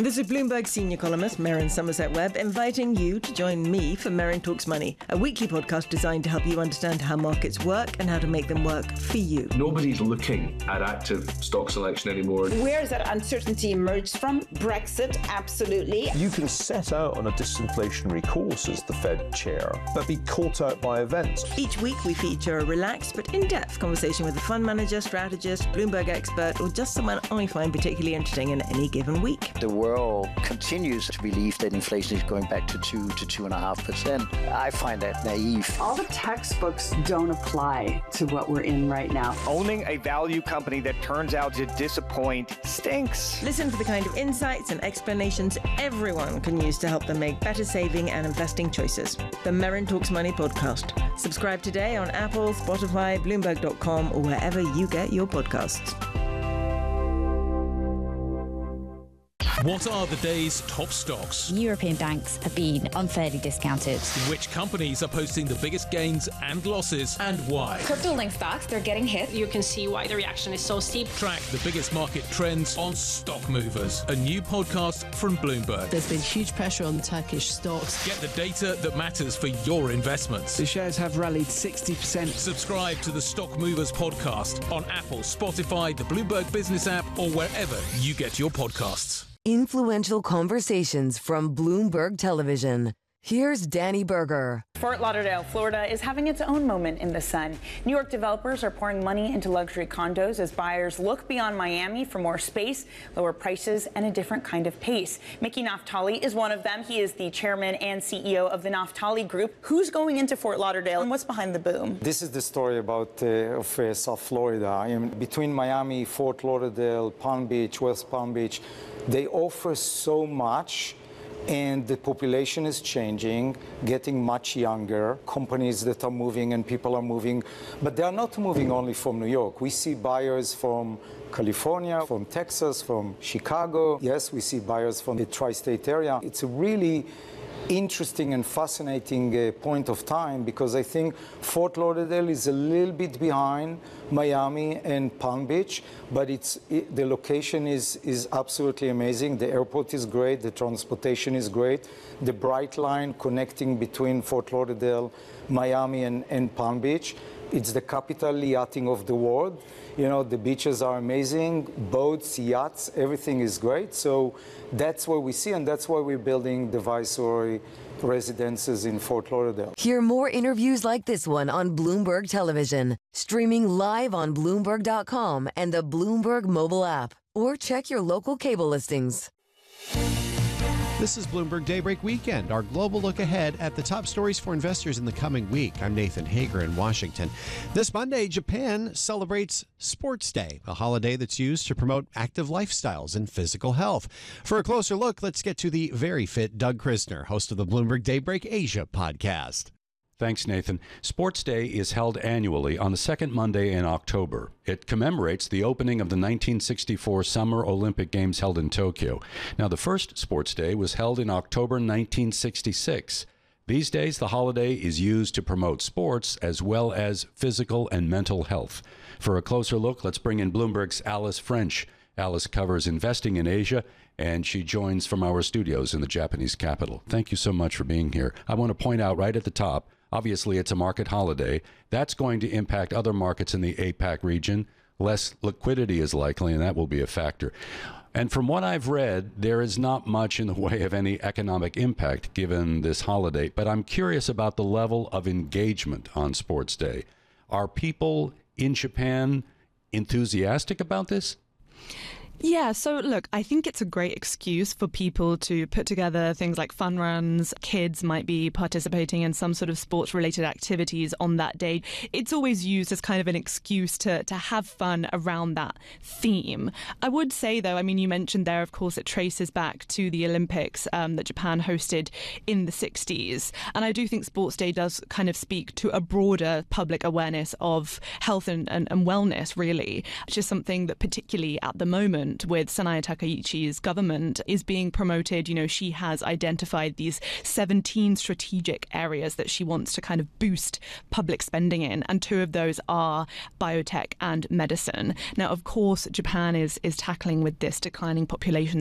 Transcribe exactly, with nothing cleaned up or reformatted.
This is Bloomberg senior columnist Merryn Somerset Webb inviting you to join me for Merryn Talks Money, a weekly podcast designed to help you understand how markets work and how to make them work for you. Nobody's looking at active stock selection anymore. Where has that uncertainty emerged from? Brexit, absolutely. You can set out on a disinflationary course as the Fed chair, but be caught out by events. Each week we feature a relaxed but in-depth conversation with a fund manager, strategist, Bloomberg expert, or just someone I find particularly interesting in any given week. The world continues to believe that inflation is going back to two to two and a half percent. I find that naive. All the textbooks don't apply to what we're in right now. Owning a value company that turns out to disappoint stinks. Listen for the kind of insights and explanations everyone can use to help them make better saving and investing choices. The Merryn Talks Money podcast. Subscribe today on Apple, Spotify, Bloomberg dot com, or wherever you get your podcasts. What are the day's top stocks? European banks have been unfairly discounted. Which companies are posting the biggest gains and losses, and why? Crypto-linked stocks, they're getting hit. You can see why the reaction is so steep. Track the biggest market trends on Stock Movers, a new podcast from Bloomberg. There's been huge pressure on Turkish stocks. Get the data that matters for your investments. The shares have rallied sixty percent. Subscribe to the Stock Movers podcast on Apple, Spotify, the Bloomberg Business app, or wherever you get your podcasts. Influential conversations from Bloomberg Television. Here's Danny Berger. Fort Lauderdale, Florida is having its own moment in the sun. New York developers are pouring money into luxury condos as buyers look beyond Miami for more space, lower prices, and a different kind of pace. Mickey Naftali is one of them. He is the chairman and C E O of the Naftali Group. Who's going into Fort Lauderdale and what's behind the boom? This is the story about uh, of uh, South Florida. I am between Miami, Fort Lauderdale, Palm Beach, West Palm Beach. They offer so much, and the population is changing, getting much younger, companies that are moving and people are moving, but they are not moving only from New York. We see buyers from California, from Texas, from Chicago. Yes, we see buyers from the tri-state area. It's a really interesting and fascinating uh, point of time, because I think Fort Lauderdale is a little bit behind Miami and Palm Beach, but it's it, the location is is absolutely amazing. The airport is great, the transportation is great, the Bright Line connecting between Fort Lauderdale, Miami, and, and Palm Beach. It's the capital yachting of the world. You know, the beaches are amazing, boats, yachts, everything is great. So that's what we see, and that's why we're building the Viceroy residences in Fort Lauderdale. Hear more interviews like this one on Bloomberg Television, streaming live on Bloomberg dot com and the Bloomberg mobile app, or check your local cable listings. This is Bloomberg Daybreak Weekend, our global look ahead at the top stories for investors in the coming week. I'm Nathan Hager in Washington. This Monday, Japan celebrates Sports Day, a holiday that's used to promote active lifestyles and physical health. For a closer look, let's get to the very fit Doug Krisner, host of the Bloomberg Daybreak Asia podcast. Thanks, Nathan. Sports Day is held annually on the second Monday in October. It commemorates the opening of the nineteen sixty-four Summer Olympic Games held in Tokyo. Now, the first Sports Day was held in October nineteen sixty-six. These days, the holiday is used to promote sports as well as physical and mental health. For a closer look, let's bring in Bloomberg's Alice French. Alice covers investing in Asia, and she joins from our studios in the Japanese capital. Thank you so much for being here. I want to point out right at the top, obviously, it's a market holiday. That's going to impact other markets in the APAC region. Less liquidity is likely, and that will be a factor. And from what I've read, there is not much in the way of any economic impact given this holiday. But I'm curious about the level of engagement on Sports Day. Are people in Japan enthusiastic about this? Yeah, so look, I think it's a great excuse for people to put together things like fun runs. Kids might be participating in some sort of sports-related activities on that day. It's always used as kind of an excuse to, to have fun around that theme. I would say, though, I mean, you mentioned there, of course, it traces back to the Olympics um, that Japan hosted in the sixties. And I do think Sports Day does kind of speak to a broader public awareness of health and, and, and wellness, really, which is something that particularly at the moment with Sanaya Takaichi's government is being promoted. You know, she has identified these seventeen strategic areas that she wants to kind of boost public spending in, and two of those are biotech and medicine. Now, of course, Japan is is tackling with this declining population